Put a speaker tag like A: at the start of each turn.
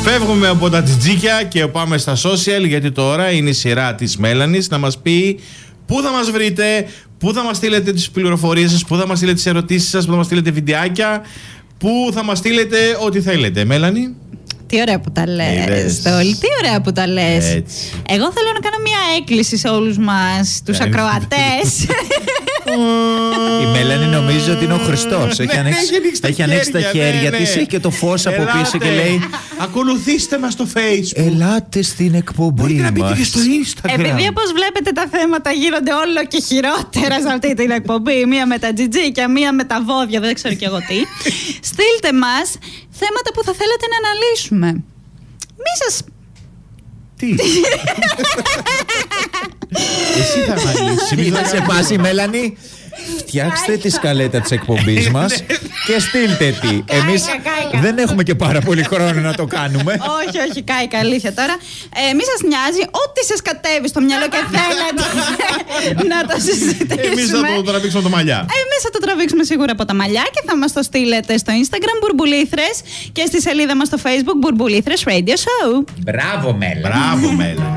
A: Φεύγουμε από τα τζιτζίκια και πάμε στα social, γιατί τώρα είναι η σειρά της Μέλανης να μας πει πού θα μας βρείτε, πού θα μας στείλετε τις πληροφορίες σας, πού θα μας στείλετε τις ερωτήσεις σας, πού θα μας στείλετε βιντεάκια, πού θα μας στείλετε ό,τι θέλετε. Μέλανη.
B: Τι ωραία που τα λες, Στόλη, τι ωραία που τα λες. Εγώ θέλω να κάνω μια έκκληση σε όλους μας, τους ακροατές.
C: Η Μέλανη νομίζει ότι είναι ο Χριστός. Έχει ανοίξει τα χέρια της, έχει και το φως από πίσω και λέει:
A: ακολουθήστε μας στο Facebook.
C: Ελάτε στην εκπομπή μας.
A: Μπορείτε να μπείτε και στο Instagram.
B: Επειδή όπως βλέπετε τα θέματα γίνονται όλο και χειρότερα σε αυτή την εκπομπή, μία με τα τζιτζίκια, μία με τα βόδια, δεν ξέρω κι εγώ τι, στείλτε μας θέματα που θα θέλετε να αναλύσουμε. Μη σας...
A: Τι? Εσύ θα αναλύσεις.
C: Θα σε πάσει, Μέλανη. Φτιάξτε τη σκαλέτα της εκπομπής μας και στείλτε τι. Εμείς δεν έχουμε και πάρα πολύ χρόνο να το κάνουμε.
B: Όχι, κάηκα, αλήθεια τώρα. Μη σας νοιάζει, ό,τι σας κατέβει στο μυαλό και θέλετε να το συζητήσουμε.
A: Εμείς θα το τραβήξουμε το μαλλιά.
B: Εμείς θα το τραβήξουμε σίγουρα από τα μαλλιά και θα μας το στείλετε στο Instagram Μπουρμπουλήθρες και στη σελίδα μας στο Facebook Μπουρμπουλήθρες Radio Show.
C: Μπράβο, Μέλανη.
A: Μπράβο, Μέλανη.